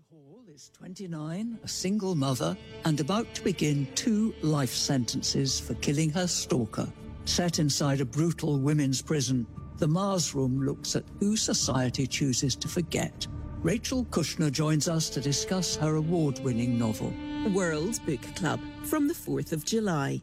Hall is 29, a single mother, and about to begin 2 life sentences for killing her stalker. Set inside a brutal women's prison, The Mars Room looks at who society chooses to forget. Rachel Kushner joins us to discuss her award-winning novel. World Book Club, from the 4th of July.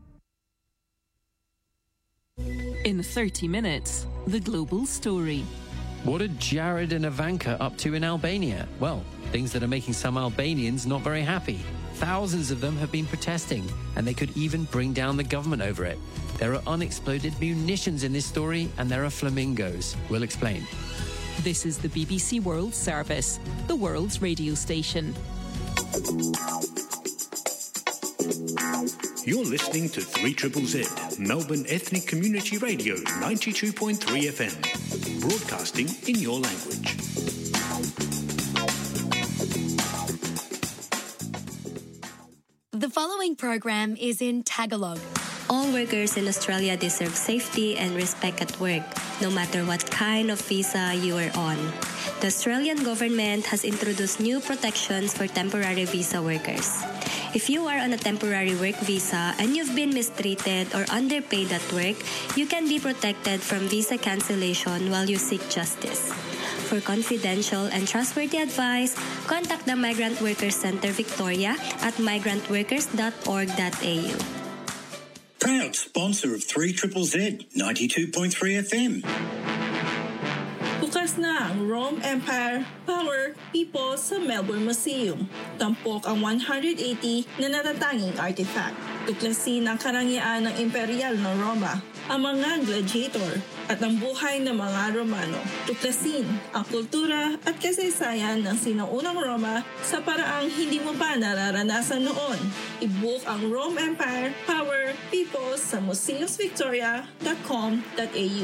In 30 minutes, the global story. What are Jared and Ivanka up to in Albania? Well, things that are making some Albanians not very happy. Thousands of them have been protesting, and they could even bring down the government over it. There are unexploded munitions in this story, and there are flamingos. We'll explain. This is the BBC World Service, the world's radio station. You're listening to 3ZZZ, Melbourne Ethnic Community Radio 92.3 FM, broadcasting in your language. The following program is in Tagalog. All workers in Australia deserve safety and respect at work, no matter what kind of visa you are on. The Australian government has introduced new protections for temporary visa workers. If you are on a temporary work visa and you've been mistreated or underpaid at work, you can be protected from visa cancellation while you seek justice. For confidential and trustworthy advice, contact the Migrant Workers Centre Victoria at migrantworkers.org.au. Proud sponsor of 3ZZZ 92.3 FM. Bukas na ang Rome Empire, Power, People sa Melbourne Museum. Tampok ang 180 na natatanging artifact. Tuklasin ang karangyaan ng imperial ng Roma, ang mga gladiator, at ang buhay ng mga Romano. Tuklasin ang kultura at kasaysayan ng sinaunang Roma sa paraang hindi mo pa nararanasan noon. I-book ang Rome Empire, Power, People sa museumsvictoria.com.au.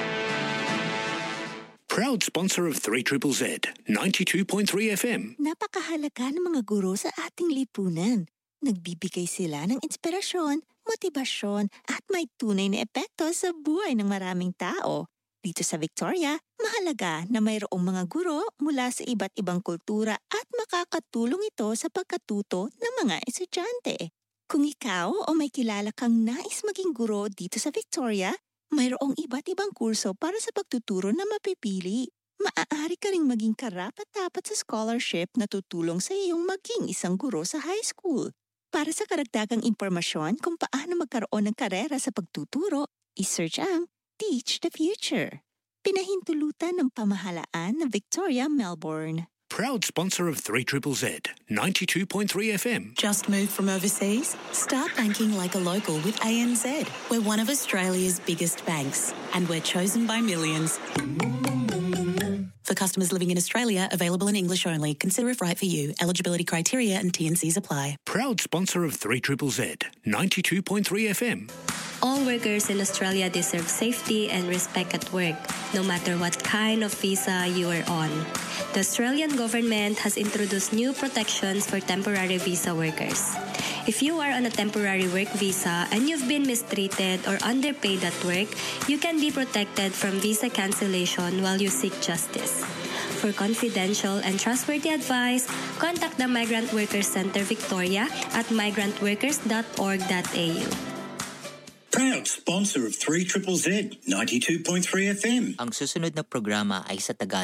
Proud sponsor of 3ZZZ 92.3 FM. Napakahalaga ng mga guro sa ating lipunan. Nagbibigay sila ng inspirasyon, motibasyon at may tunay na epekto sa buhay ng maraming tao. Dito sa Victoria, mahalaga na mayroong mga guro mula sa iba't ibang kultura at makakatulong ito sa pagkatuto ng mga estudyante. Kung ikaw o may kilala kang nais maging guro dito sa Victoria, mayroong iba't ibang kurso para sa pagtuturo na mapipili. Maaari ka ring maging karapat-dapat sa scholarship na tutulong sa iyong maging isang guro sa high school. Para sa karagdagang impormasyon kung paano magkaroon ng karera sa pagtuturo, i-search ang Teach the Future. Pinahintulutan ng pamahalaan ng Victoria, Melbourne. Proud sponsor of 3ZZZ 92.3 FM. Just moved from overseas? Start banking like a local with ANZ. We're one of Australia's biggest banks, and we're chosen by millions. For customers living in Australia, available in English only. Consider if right for you. Eligibility criteria and T&Cs apply. Proud sponsor of 3ZZZ 92.3 FM. All workers in Australia deserve safety and respect at work, no matter what kind of visa you are on. The Australian government has introduced new protections for temporary visa workers. If you are on a temporary work visa and you've been mistreated or underpaid at work, you can be protected from visa cancellation while you seek justice. For confidential and trustworthy advice, contact the Migrant Workers Centre Victoria at migrantworkers.org.au. Proud sponsor of 3ZZZ 92.3 FM. Ang susunod na programa ay sa Tagalog.